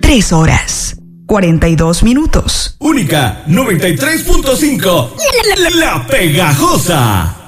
3 horas, 42 minutos. Única 93.5. La Pegajosa.